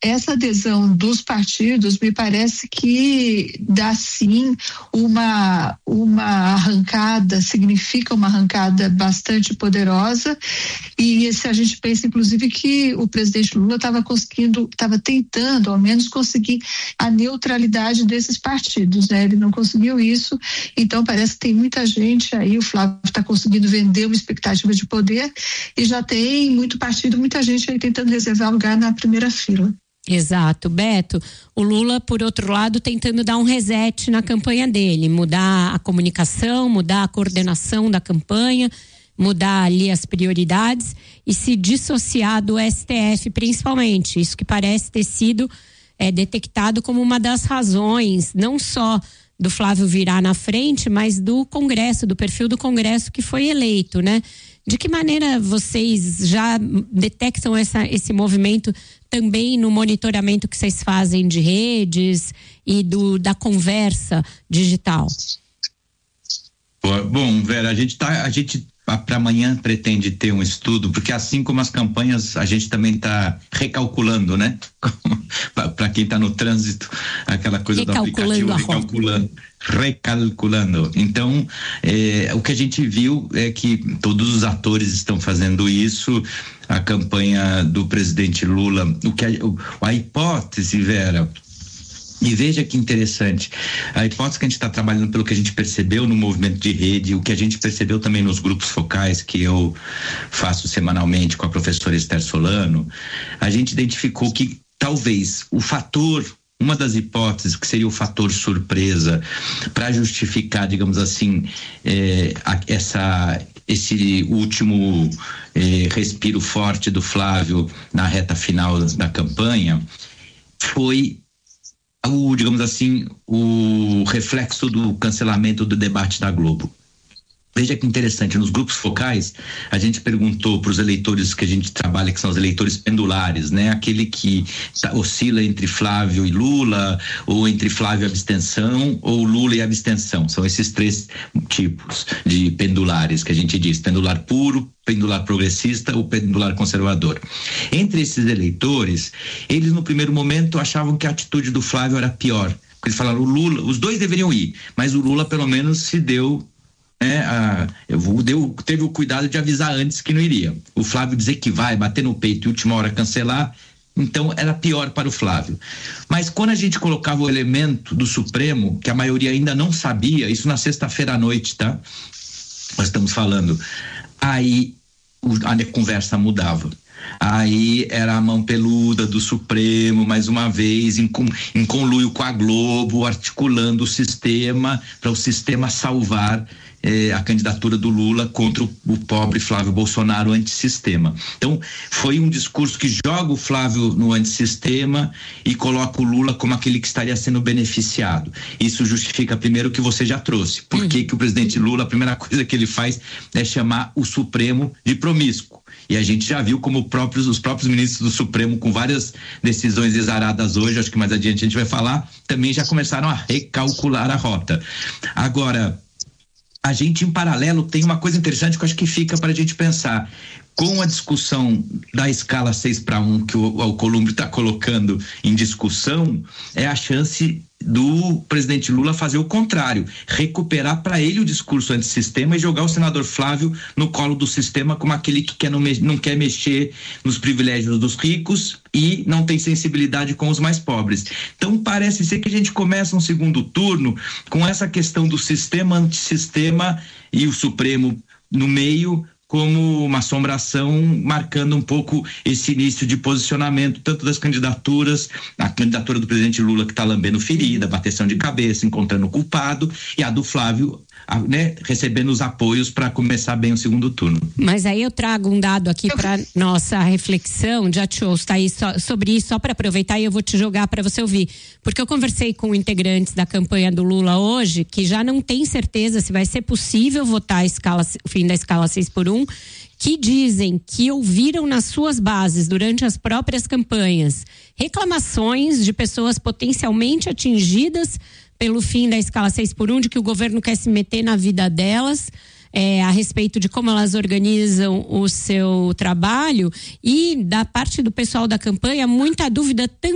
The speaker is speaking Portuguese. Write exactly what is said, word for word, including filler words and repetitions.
essa adesão dos partidos me parece que dá sim uma, uma arrancada, significa uma arrancada bastante poderosa, e se a gente pensa inclusive que o presidente Lula estava conseguindo, estava tentando ao menos conseguir a neutralidade desses partidos, né? Ele não conseguiu isso, então parece que tem muita gente aí, o Flávio está conseguindo vender uma expectativa de poder e já tem muito partido, muita gente aí tentando reservar lugar na primeira fila. Exato, Beto. O Lula, por outro lado, tentando dar um reset na campanha dele, mudar a comunicação, mudar a coordenação da campanha, mudar ali as prioridades e se dissociar do S T F, principalmente. Isso que parece ter sido é, detectado como uma das razões, não só do Flávio virar na frente, mas do Congresso, do perfil do Congresso que foi eleito, né? De que maneira vocês já detectam essa, esse movimento também no monitoramento que vocês fazem de redes e do, da conversa digital? Bom, Vera, a gente tá, a gente para amanhã pretende ter um estudo, porque assim como as campanhas, a gente também está recalculando, né? Para quem está no trânsito, aquela coisa do aplicativo, recalculando, recalculando. Então, é, o que a gente viu é que todos os atores estão fazendo isso. A campanha do presidente Lula, o que a, a hipótese, Vera, e veja que interessante, a hipótese que a gente está trabalhando pelo que a gente percebeu no movimento de rede, o que a gente percebeu também nos grupos focais que eu faço semanalmente com a professora Esther Solano, a gente identificou que talvez o fator, uma das hipóteses que seria o fator surpresa para justificar, digamos assim, eh, a, essa, esse último eh, respiro forte do Flávio na reta final da campanha foi o, digamos assim, o reflexo do cancelamento do debate da Globo. Veja que interessante, nos grupos focais, a gente perguntou para os eleitores que a gente trabalha, que são os eleitores pendulares, né? Aquele que tá, oscila entre Flávio e Lula, ou entre Flávio e abstenção, ou Lula e abstenção. São esses três tipos de pendulares que a gente diz: pendular puro, pendular progressista ou pendular conservador. Entre esses eleitores, eles no primeiro momento achavam que a atitude do Flávio era pior. Eles falaram, o Lula, os dois deveriam ir, mas o Lula pelo menos se deu É, a, eu vou, deu, teve o cuidado de avisar antes que não iria. O Flávio dizer que vai, bater no peito e última hora cancelar, então era pior para o Flávio. Mas quando a gente colocava o elemento do Supremo, que a maioria ainda não sabia, isso na sexta-feira à noite, tá? Nós estamos falando, aí a conversa mudava. Aí era a mão peluda do Supremo, mais uma vez, em, em conluio com a Globo, articulando o sistema, para o sistema salvar eh, a candidatura do Lula contra o, o pobre Flávio Bolsonaro antissistema. Então, foi um discurso que joga o Flávio no antissistema e coloca o Lula como aquele que estaria sendo beneficiado. Isso justifica primeiro o que você já trouxe. Por uhum. que que o presidente Lula, a primeira coisa que ele faz é chamar o Supremo de promíscuo? E a gente já viu como próprios, os próprios ministros do Supremo, com várias decisões exaradas hoje, acho que mais adiante a gente vai falar, também já começaram a recalcular a rota. Agora, a gente em paralelo tem uma coisa interessante que eu acho que fica para a gente pensar. Com a discussão da escala seis para um que o Alcolumbre está colocando em discussão, é a chance do presidente Lula fazer o contrário, recuperar para ele o discurso antissistema e jogar o senador Flávio no colo do sistema como aquele que quer não, me, não quer mexer nos privilégios dos ricos e não tem sensibilidade com os mais pobres. Então parece ser que a gente começa um segundo turno com essa questão do sistema antissistema e o Supremo no meio, como uma assombração, marcando um pouco esse início de posicionamento, tanto das candidaturas, a candidatura do presidente Lula, que está lambendo ferida, bateção de cabeça, encontrando o culpado, e a do Flávio, a, né, recebendo os apoios para começar bem o segundo turno. Mas aí eu trago um dado aqui para nossa reflexão, já te ouço, tá aí só, sobre isso, só para aproveitar, e eu vou te jogar para você ouvir, porque eu conversei com integrantes da campanha do Lula hoje, que já não tem certeza se vai ser possível votar a escala, o fim da escala seis por um, que dizem que ouviram nas suas bases, durante as próprias campanhas, reclamações de pessoas potencialmente atingidas pelo fim da escala seis por um, de que o governo quer se meter na vida delas, é, a respeito de como elas organizam o seu trabalho, e da parte do pessoal da campanha, muita dúvida também